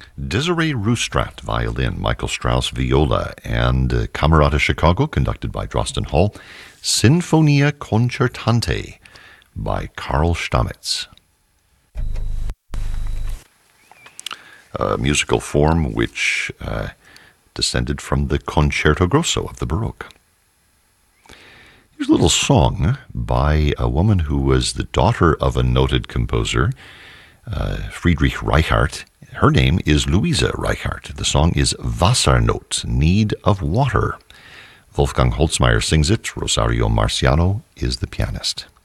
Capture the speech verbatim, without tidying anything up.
Desiree Roustrat, violin, Michael Strauss, viola, and uh, Camerata Chicago, conducted by Drosten Hall, Sinfonia Concertante by Karl Stamitz. A musical form which uh, descended from the concerto grosso of the Baroque. Here's a little song by a woman who was the daughter of a noted composer, uh, Friedrich Reichart. Her name is Louisa Reichart. The song is Wassernot, Need of Water. Wolfgang Holzmeier sings it. Rosario Marciano is the pianist.